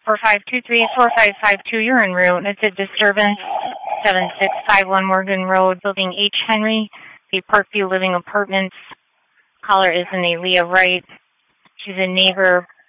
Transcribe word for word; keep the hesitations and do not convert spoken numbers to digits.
four five two three, four five five two, you're en route. It's a disturbance. seven six five one Morgan Road, Building H. Henry, the Parkview Living Apartments. Caller is an Aaliyah Wright. She's a neighbor